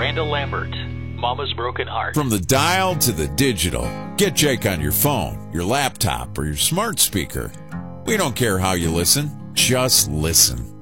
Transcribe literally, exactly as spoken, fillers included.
Randall Lambert, Mama's Broken Heart. From the dial to the digital, get Jake on your phone, your laptop, or your smart speaker. We don't care how you listen, just listen.